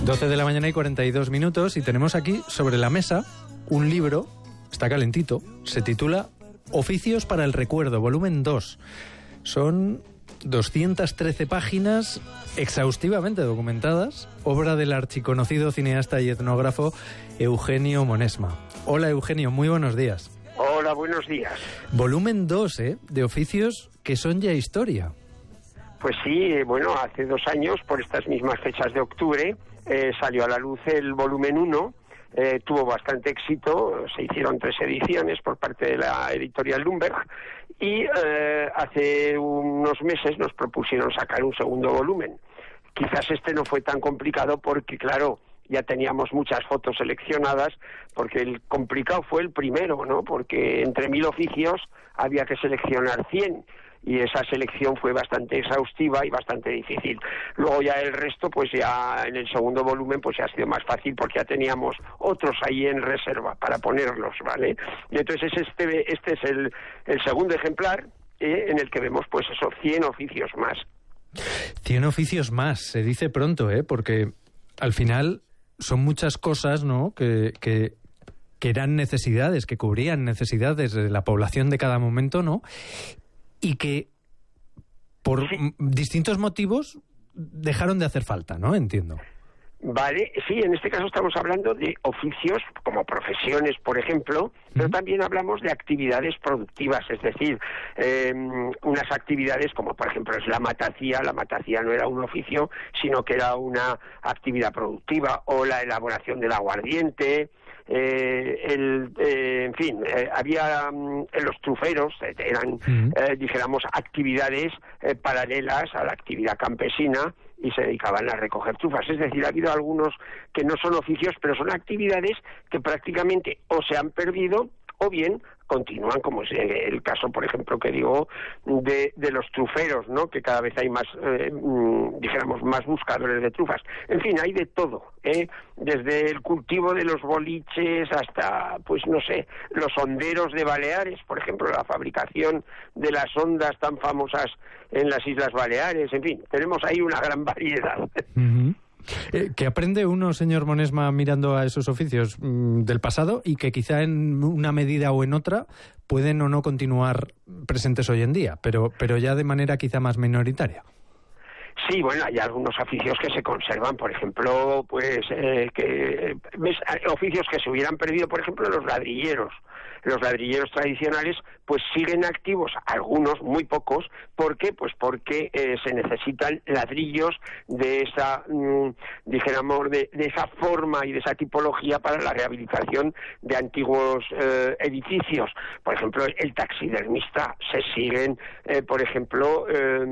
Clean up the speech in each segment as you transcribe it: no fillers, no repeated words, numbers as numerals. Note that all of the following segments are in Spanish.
12 de la mañana y 42 minutos y tenemos aquí sobre la mesa un libro, está calentito, se titula Oficios para el Recuerdo, volumen 2. Son 213 páginas exhaustivamente documentadas, obra del archiconocido cineasta y etnógrafo Eugenio Monesma. Hola Eugenio, muy buenos días. Hola, buenos días. Volumen 2, de oficios que son ya historia. Pues sí, bueno, hace 2 años, por estas mismas fechas de octubre, salió a la luz el volumen 1, tuvo bastante éxito, se hicieron 3 ediciones por parte de la editorial Lumberg, y hace unos meses nos propusieron sacar un segundo volumen. Quizás este no fue tan complicado porque, claro, ya teníamos muchas fotos seleccionadas, porque el complicado fue el primero, ¿no? Porque entre 1000 oficios había que seleccionar 100, y esa selección fue bastante exhaustiva y bastante difícil. Luego ya el resto, pues ya en el segundo volumen, pues ya ha sido más fácil porque ya teníamos otros ahí en reserva para ponerlos, ¿vale? Y entonces este es el segundo ejemplar, en el que vemos, pues esos 100 oficios más. 100 oficios más, se dice pronto, porque al final son muchas cosas, ¿no?, que eran necesidades, que cubrían necesidades de la población de cada momento, ¿no?, y que por distintos motivos dejaron de hacer falta, ¿no? Entiendo. Vale, sí, en este caso estamos hablando de oficios como profesiones, por ejemplo, pero también hablamos de actividades productivas, es decir, unas actividades como por ejemplo es la matacía. La matacía no era un oficio, sino que era una actividad productiva, o la elaboración del aguardiente. En fin, había los truferos, eran, dijéramos, actividades paralelas a la actividad campesina, y se dedicaban a recoger trufas. Es decir, ha habido algunos que no son oficios, pero son actividades que prácticamente o se han perdido o bien continúan, como es el caso, por ejemplo, que digo, de los truferos, ¿no?, que cada vez hay más, dijéramos, más buscadores de trufas. En fin, hay de todo, desde el cultivo de los boliches hasta, pues no sé, los honderos de Baleares, por ejemplo, la fabricación de las hondas tan famosas en las Islas Baleares. En fin, tenemos ahí una gran variedad. ¿Qué aprende uno, señor Monesma, mirando a esos oficios del pasado y que quizá en una medida o en otra pueden o no continuar presentes hoy en día, pero ya de manera quizá más minoritaria? Sí, bueno, hay algunos oficios que se conservan, por ejemplo, pues oficios que se hubieran perdido, por ejemplo, los ladrilleros. Los ladrilleros tradicionales pues siguen activos, algunos, muy pocos. ¿Por qué? Pues porque se necesitan ladrillos de esa, dijéramos, de esa forma y de esa tipología para la rehabilitación de antiguos edificios. Por ejemplo, el taxidermista, se siguen, por ejemplo,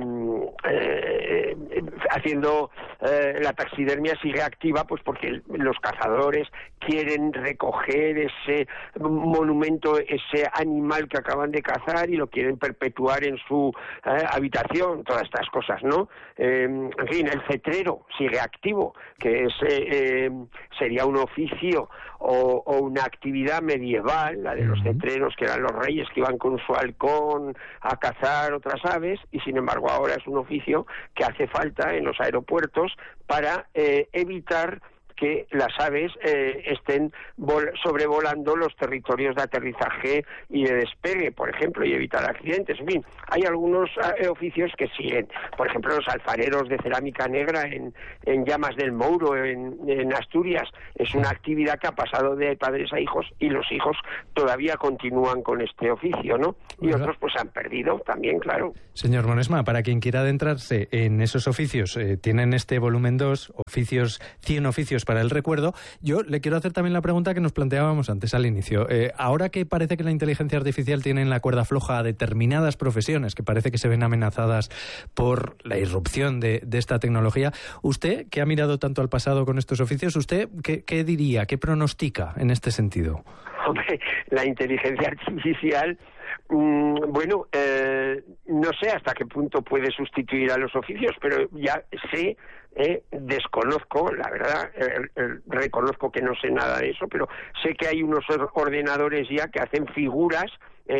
haciendo, la taxidermia sigue activa, pues porque los cazadores quieren recoger ese monumento, ese animal que acaban de cazar, y lo quieren perpetuar en su habitación, todas estas cosas, ¿no? En fin, el cetrero sigue activo, que sería un oficio o una actividad medieval, la de los cetreros, que eran los reyes que iban con su halcón a cazar otras aves, y sin embargo ahora es un oficio que hace falta en los aeropuertos para evitar que las aves estén sobrevolando los territorios de aterrizaje y de despegue, por ejemplo, y evitar accidentes. En fin, hay algunos oficios que siguen. Por ejemplo, los alfareros de cerámica negra en Llamas del Mouro, en Asturias. Es una actividad que ha pasado de padres a hijos, y los hijos todavía continúan con este oficio, ¿no? Y otros pues han perdido también, claro. Señor Monesma, para quien quiera adentrarse en esos oficios, tienen este volumen 2, 100 oficios para el recuerdo. Yo le quiero hacer también la pregunta que nos planteábamos antes al inicio. Ahora que parece que la inteligencia artificial tiene en la cuerda floja a determinadas profesiones que parece que se ven amenazadas por la irrupción de esta tecnología, usted, que ha mirado tanto al pasado con estos oficios, ¿usted qué diría, qué pronostica en este sentido? Hombre, la inteligencia artificial, bueno, no sé hasta qué punto puede sustituir a los oficios, pero ya sé, desconozco, la verdad, reconozco que no sé nada de eso, pero sé que hay unos ordenadores ya que hacen figuras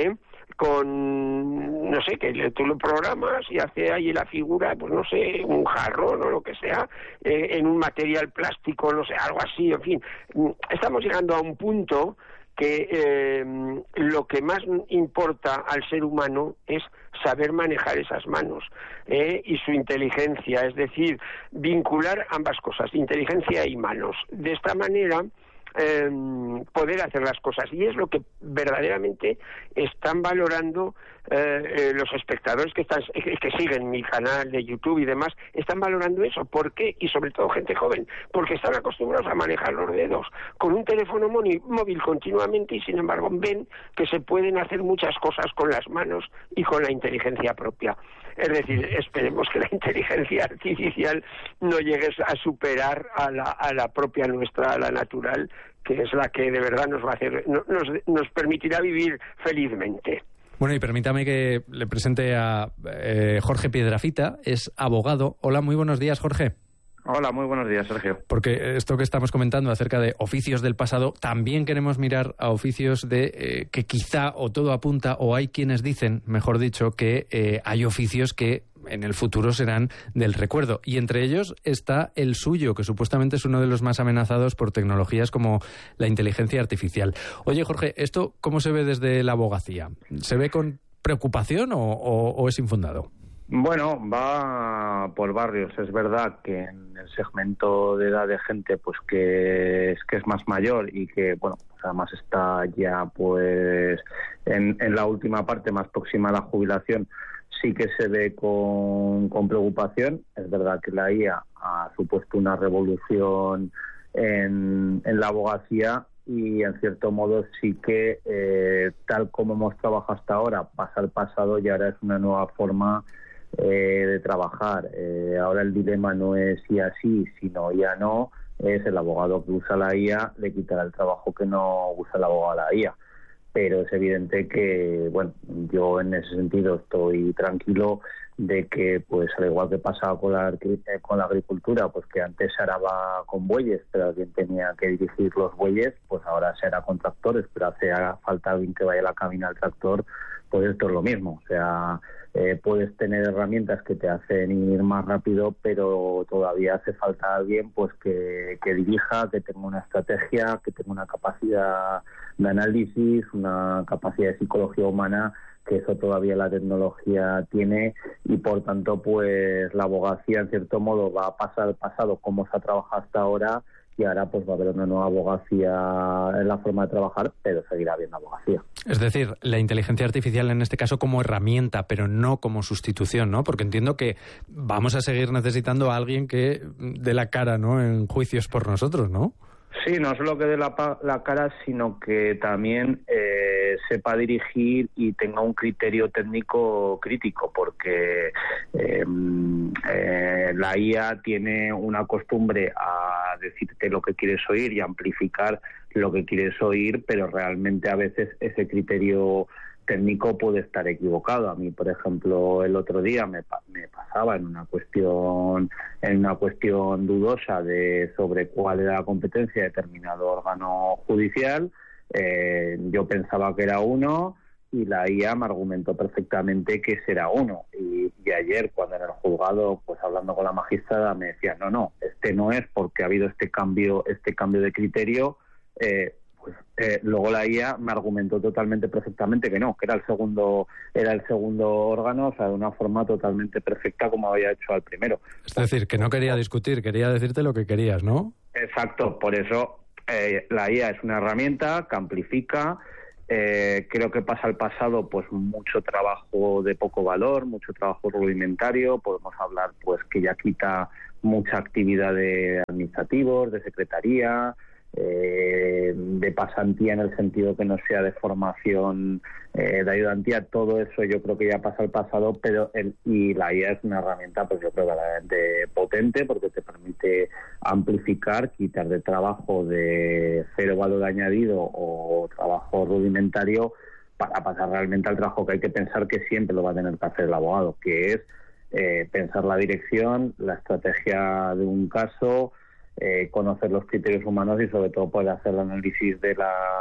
con, no sé, que tú lo programas y hace ahí la figura, pues no sé, un jarrón o lo que sea, en un material plástico, no sé, algo así, en fin. Estamos llegando a un punto que lo que más importa al ser humano es saber manejar esas manos y su inteligencia, es decir, vincular ambas cosas, inteligencia y manos. De esta manera poder hacer las cosas, y es lo que verdaderamente están valorando los espectadores que siguen mi canal de YouTube y demás, están valorando eso. ¿Por qué? Y sobre todo gente joven, porque están acostumbrados a manejar los dedos con un teléfono móvil continuamente, y sin embargo ven que se pueden hacer muchas cosas con las manos y con la inteligencia propia. Es decir, esperemos que la inteligencia artificial no llegue a superar a la propia nuestra, a la natural, que es la que de verdad nos va a hacer, nos permitirá vivir felizmente. Bueno, y permítame que le presente a Jorge Piedrafita, es abogado. Hola, muy buenos días, Jorge. Hola, muy buenos días, Sergio. Porque esto que estamos comentando acerca de oficios del pasado, también queremos mirar a oficios de que quizá o todo apunta, o hay quienes dicen, mejor dicho, que hay oficios que en el futuro serán del recuerdo. Y entre ellos está el suyo, que supuestamente es uno de los más amenazados por tecnologías como la inteligencia artificial. Oye, Jorge, ¿esto cómo se ve desde la abogacía? ¿Se ve con preocupación o es infundado? Bueno, va por barrios. Es verdad que en el segmento de edad de gente pues que es más mayor y que, bueno, pues además está ya pues en la última parte más próxima a la jubilación, sí que se ve con preocupación. Es verdad que la IA ha supuesto una revolución en la abogacía y en cierto modo sí que tal como hemos trabajado hasta ahora pasa al pasado y ahora es una nueva forma de trabajar. Ahora el dilema no es si así, sino ya no. Es el abogado que usa la IA, le quitará el trabajo que no usa el abogado a la IA. Pero es evidente que, bueno, yo en ese sentido estoy tranquilo de que, pues al igual que pasaba con la agricultura, pues que antes se araba con bueyes, pero alguien tenía que dirigir los bueyes, pues ahora se hará con tractores, pero hace falta alguien que vaya a la cabina al tractor, pues esto es lo mismo. O sea, puedes tener herramientas que te hacen ir más rápido, pero todavía hace falta alguien pues que dirija, que tenga una estrategia, que tenga una capacidad de análisis, una capacidad de psicología humana, que eso todavía la tecnología tiene, y por tanto pues la abogacía en cierto modo va a pasar al pasado como se ha trabajado hasta ahora, y ahora pues va a haber una nueva abogacía en la forma de trabajar, pero seguirá habiendo abogacía. Es decir, la inteligencia artificial en este caso como herramienta, pero no como sustitución, ¿no? Porque entiendo que vamos a seguir necesitando a alguien que dé la cara, ¿no?, en juicios por nosotros, ¿no? Sí, no solo que dé la cara, sino que también sepa dirigir y tenga un criterio técnico crítico, porque la IA tiene una costumbre a decirte lo que quieres oír y amplificar lo que quieres oír, pero realmente a veces ese criterio técnico puede estar equivocado. A mí, por ejemplo, el otro día me pasaba en una cuestión dudosa sobre cuál era la competencia de determinado órgano judicial. Yo pensaba que era uno y la IA me argumentó perfectamente que ese era uno. Y ayer, cuando en el juzgado, pues hablando con la magistrada, me decía, no, este no es, porque ha habido este cambio de criterio. Luego la IA me argumentó totalmente perfectamente que no, que era el segundo órgano, o sea, de una forma totalmente perfecta como había hecho al primero. Es decir, que no quería discutir, quería decirte lo que querías, ¿no? Exacto, por eso la IA es una herramienta que amplifica. Creo que pasa al pasado pues mucho trabajo de poco valor, mucho trabajo rudimentario. Podemos hablar pues que ya quita mucha actividad de administrativos, de secretaría, de pasantía en el sentido que no sea de formación, de ayudantía. Todo eso yo creo que ya pasa al pasado, y la IA es una herramienta pues yo creo verdaderamente potente, porque te permite amplificar, quitar de trabajo de cero valor añadido o trabajo rudimentario para pasar realmente al trabajo que hay que pensar que siempre lo va a tener que hacer el abogado, que es pensar la dirección, la estrategia de un caso, conocer los criterios humanos y sobre todo poder hacer el análisis de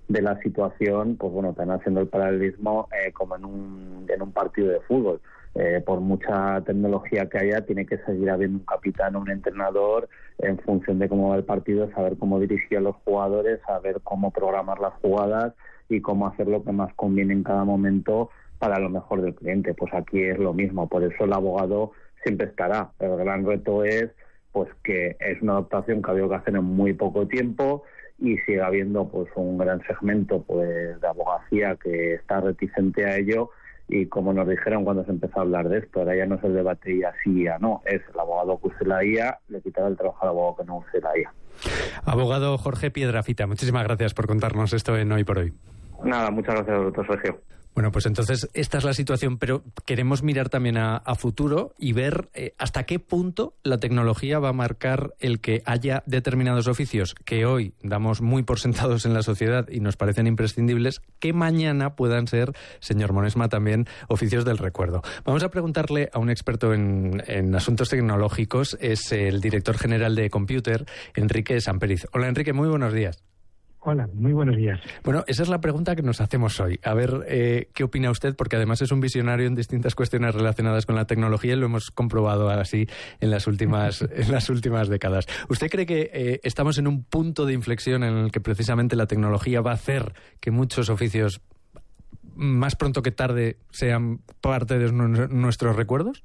de la situación, pues bueno, están haciendo el paralelismo como en un partido de fútbol. Por mucha tecnología que haya, tiene que seguir habiendo un capitán o un entrenador en función de cómo va el partido, saber cómo dirigir a los jugadores, saber cómo programar las jugadas y cómo hacer lo que más conviene en cada momento para lo mejor del cliente. Pues aquí es lo mismo, por eso el abogado siempre estará, pero el gran reto es pues que es una adaptación que ha habido que hacer en muy poco tiempo y sigue habiendo pues un gran segmento pues de abogacía que está reticente a ello. Y como nos dijeron cuando se empezó a hablar de esto, ahora ya no es el debate IA sí, IA no, es el abogado que use la IA, le quitará el trabajo al abogado que no use la IA. Abogado Jorge Piedrafita, muchísimas gracias por contarnos esto en Hoy por Hoy. Nada, muchas gracias a vosotros, Sergio. Bueno, pues entonces esta es la situación, pero queremos mirar también a futuro y ver hasta qué punto la tecnología va a marcar el que haya determinados oficios que hoy damos muy por sentados en la sociedad y nos parecen imprescindibles, que mañana puedan ser, señor Monesma, también oficios del recuerdo. Vamos a preguntarle a un experto en asuntos tecnológicos, es el director general de Computer, Enrique Samperiz. Hola, Enrique, muy buenos días. Hola, muy buenos días. Bueno, esa es la pregunta que nos hacemos hoy. A ver, ¿qué opina usted? Porque además es un visionario en distintas cuestiones relacionadas con la tecnología y lo hemos comprobado así en las últimas décadas. ¿Usted cree que estamos en un punto de inflexión en el que precisamente la tecnología va a hacer que muchos oficios, más pronto que tarde, sean parte de nuestros recuerdos?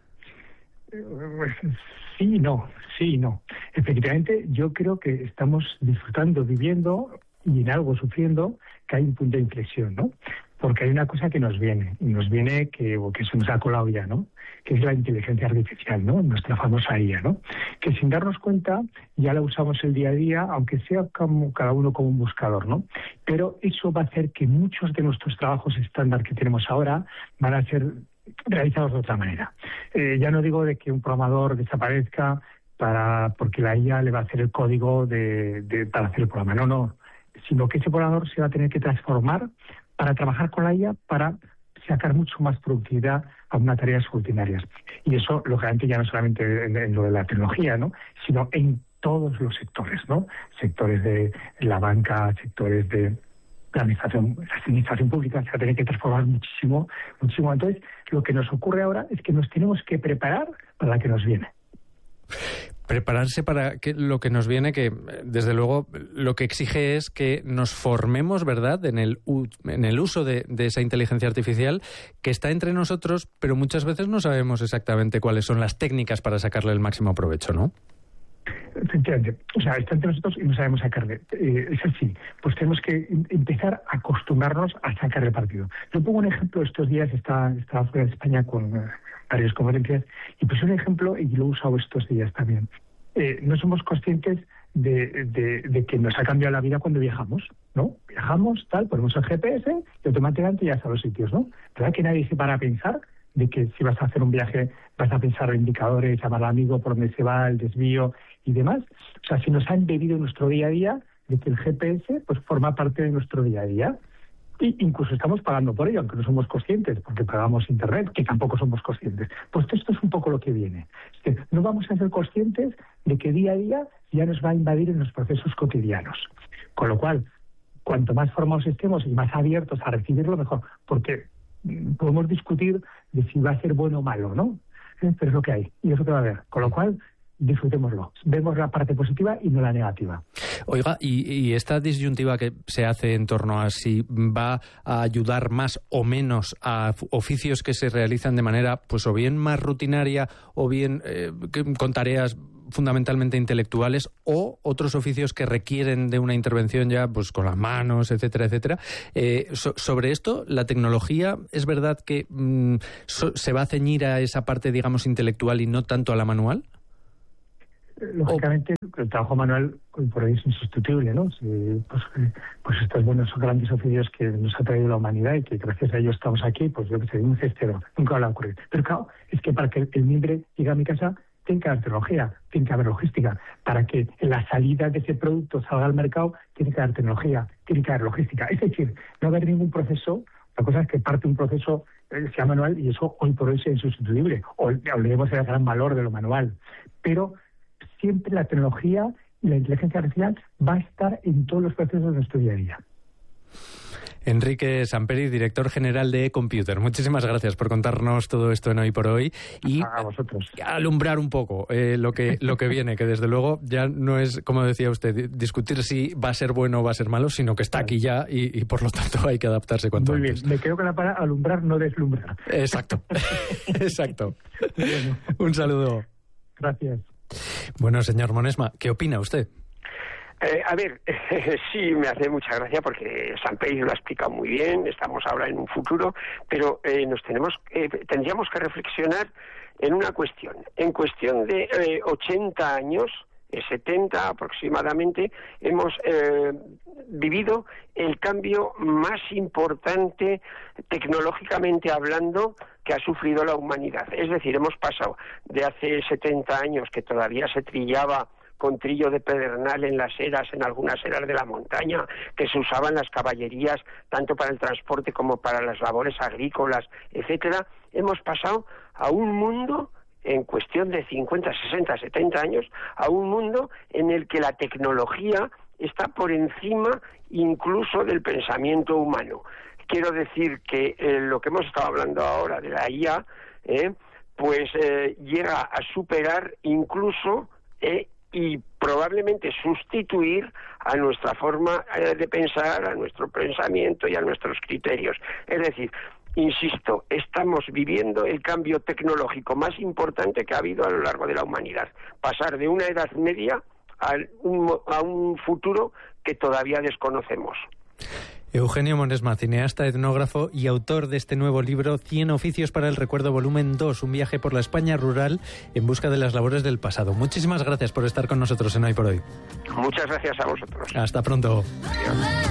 Sí y no. Efectivamente, yo creo que estamos disfrutando, viviendo y en algo sufriendo que hay un punto de inflexión, ¿no? Porque hay una cosa que nos viene que se nos ha colado ya, ¿no? Que es la inteligencia artificial, ¿no? Nuestra famosa IA, ¿no? Que sin darnos cuenta ya la usamos el día a día, aunque sea como cada uno como un buscador, ¿no? Pero eso va a hacer que muchos de nuestros trabajos estándar que tenemos ahora van a ser realizados de otra manera. Ya no digo de que un programador desaparezca porque la IA le va a hacer el código para hacer el programa. No, sino que ese programador se va a tener que transformar para trabajar con la IA para sacar mucho más productividad a unas tareas rutinarias. Y eso, lógicamente, ya no solamente en lo de la tecnología, ¿no? Sino en todos los sectores, ¿no? Sectores de la banca, sectores de la administración pública se va a tener que transformar muchísimo. Entonces, lo que nos ocurre ahora es que nos tenemos que preparar para la que nos viene. Prepararse para lo que nos viene, que desde luego lo que exige es que nos formemos, ¿verdad?, en el uso de esa inteligencia artificial que está entre nosotros, pero muchas veces no sabemos exactamente cuáles son las técnicas para sacarle el máximo provecho, ¿no? Efectivamente. O sea, está entre nosotros y no sabemos sacarle. Es así. Pues tenemos que empezar a acostumbrarnos a sacarle partido. Yo pongo un ejemplo. Estos días estaba fuera de España con varias conferencias y pues un ejemplo, y lo he usado estos días también. No somos conscientes de que nos ha cambiado la vida cuando viajamos, ¿no? Viajamos, ponemos el GPS y automáticamente ya está a los sitios, ¿no? ¿Verdad que nadie se para a pensar de que si vas a hacer un viaje vas a pensar en indicadores, llamar al amigo por dónde se va, el desvío y demás? O sea, si nos ha embebido en nuestro día a día de que el GPS pues forma parte de nuestro día a día. Y incluso estamos pagando por ello, aunque no somos conscientes, porque pagamos Internet, que tampoco somos conscientes. Pues esto es un poco lo que viene. Es que no vamos a ser conscientes de que día a día ya nos va a invadir en los procesos cotidianos. Con lo cual, cuanto más formados estemos y más abiertos a recibirlo, mejor. Porque podemos discutir de si va a ser bueno o malo, ¿no? Pero es lo que hay, y es lo que va a haber. Con lo cual, disfrutémoslo. Vemos la parte positiva y no la negativa. Oiga, y esta disyuntiva que se hace en torno a si va a ayudar más o menos a oficios que se realizan de manera, pues o bien más rutinaria o bien con tareas fundamentalmente intelectuales, o otros oficios que requieren de una intervención ya pues con las manos, etcétera, etcétera. Sobre esto, ¿la tecnología es verdad que se va a ceñir a esa parte, digamos, intelectual y no tanto a la manual? Lógicamente, el trabajo manual por ahí es insustituible, ¿no? Pues estos buenos grandes oficios que nos ha traído la humanidad y que gracias a ellos estamos aquí, pues yo que sé, un cestero, nunca va a ocurrir. Pero claro, es que para que el mimbre llegue a mi casa, tiene que haber tecnología, tiene que haber logística. Para que la salida de ese producto salga al mercado, tiene que haber tecnología, tiene que haber logística. Es decir, no va a haber ningún proceso. La cosa es que parte de un proceso sea manual y eso hoy por hoy es insustituible. Olvidemos el gran valor de lo manual. Pero siempre la tecnología y la inteligencia artificial va a estar en todos los procesos de nuestro día a día. Enrique Samperi, director general de eComputer. Muchísimas gracias por contarnos todo esto en Hoy por Hoy y a vosotros. Alumbrar un poco lo que viene, que desde luego ya no es, como decía usted, discutir si va a ser bueno o va a ser malo, sino que está aquí ya y por lo tanto hay que adaptarse cuanto antes. Muy bien, me quedo con la palabra alumbrar, no deslumbrar. Exacto, exacto. Bueno. Un saludo. Gracias. Bueno, señor Monesma, ¿qué opina usted? A ver, sí, me hace mucha gracia porque Samperi lo ha explicado muy bien, estamos ahora en un futuro, pero tendríamos que reflexionar en una cuestión. En cuestión de 80 años, 70 aproximadamente, hemos vivido el cambio más importante tecnológicamente hablando que ha sufrido la humanidad. Es decir, hemos pasado de hace 70 años que todavía se trillaba con trillo de pedernal en algunas eras de la montaña, que se usaban las caballerías tanto para el transporte como para las labores agrícolas, etcétera. Hemos pasado a un mundo, en cuestión de 50, 60, 70 años, a un mundo en el que la tecnología está por encima incluso del pensamiento humano. Quiero decir que lo que hemos estado hablando ahora de la IA, llega a superar incluso y probablemente sustituir a nuestra forma de pensar, a nuestro pensamiento y a nuestros criterios. Es decir, insisto, estamos viviendo el cambio tecnológico más importante que ha habido a lo largo de la humanidad. Pasar de una edad media a un futuro que todavía desconocemos. Eugenio Monesma, cineasta, etnógrafo y autor de este nuevo libro 100 oficios para el recuerdo, volumen 2, un viaje por la España rural en busca de las labores del pasado. Muchísimas gracias por estar con nosotros en Hoy por Hoy. Muchas gracias a vosotros. Hasta pronto. Adiós.